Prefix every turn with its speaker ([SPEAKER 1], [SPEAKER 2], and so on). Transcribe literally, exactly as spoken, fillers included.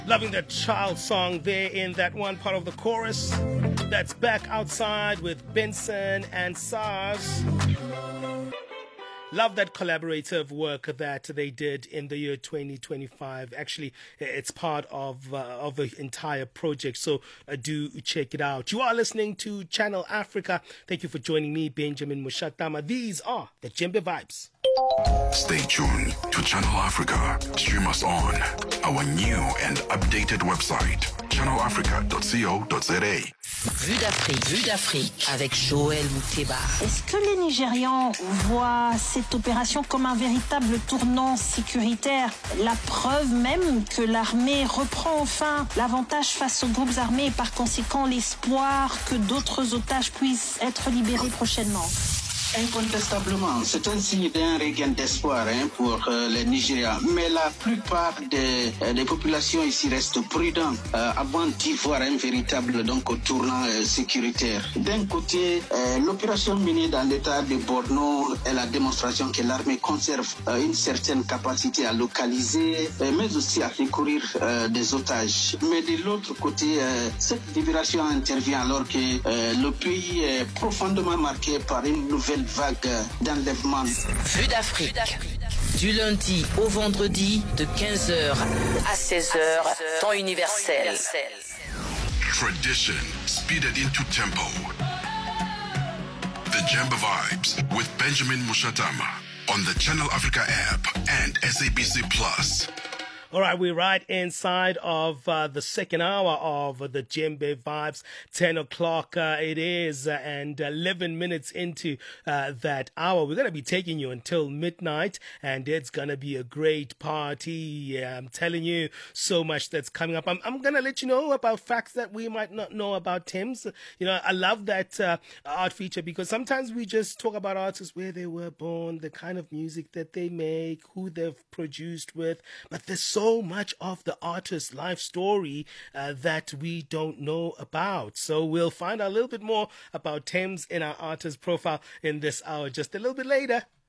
[SPEAKER 1] Loving that child song there in that one part of the chorus. That's Back Outside with Benson and SARS. Love that collaborative work that they did in the year twenty twenty-five. Actually, it's part of uh, of the entire project, so uh, do check it out. You are listening to Channel Africa. Thank you for joining me, Benjamin Mushatama. These are the Djembe Vibes.
[SPEAKER 2] Stay tuned to Channel Africa. Stream us on our new and updated website, channel africa dot co dot za.
[SPEAKER 3] Vue d'Afrique, Vue d'Afrique avec Joël Mouteba.
[SPEAKER 4] Est-ce que les Nigérians voient cette opération comme un véritable tournant sécuritaire? La preuve même que l'armée reprend enfin l'avantage face aux groupes armés et par conséquent l'espoir que d'autres otages puissent être libérés prochainement.
[SPEAKER 5] Incontestablement, c'est un signe d'un regain d'espoir hein, pour euh, les Nigériens. Mais la plupart des, euh, des populations ici restent prudentes euh, avant d'y voir un véritable donc, tournant euh, sécuritaire. D'un côté, euh, l'opération menée dans l'état de Borno est la démonstration que l'armée conserve euh, une certaine capacité à localiser, euh, mais aussi à secourir euh, des otages. Mais de l'autre côté, euh, cette libération intervient alors que euh, le pays est profondément marqué par une nouvelle vague d'enlèvement.
[SPEAKER 3] Vue d'Afrique. Du lundi au vendredi de quinze heures à seize heures, temps universel.
[SPEAKER 2] Tradition speeded into tempo. The Djembe Vibes with Benjamin Mushatama on the Channel Africa app and S A B C Plus.
[SPEAKER 1] All right, we're right inside of uh, the second hour of the Djembe Vibes. ten o'clock uh, it is, uh, and eleven minutes into uh, that hour. We're going to be taking you until midnight, and it's going to be a great party. Yeah, I'm telling you, so much that's coming up. I'm, I'm going to let you know about facts that we might not know about Tems. You know, I love that uh, art feature because sometimes we just talk about artists, where they were born, the kind of music that they make, who they've produced with, but there's so So much of the artist's life story uh, that we don't know about. So we'll find out a little bit more about Tems in our artist profile in this hour just a little bit later.